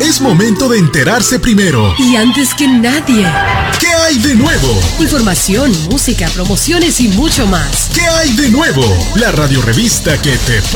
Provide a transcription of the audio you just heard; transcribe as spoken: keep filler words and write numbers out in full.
Es momento de enterarse primero. Y antes que nadie. ¿Qué hay de nuevo? Información, música, promociones y mucho más. ¿Qué hay de nuevo? La radiorevista que te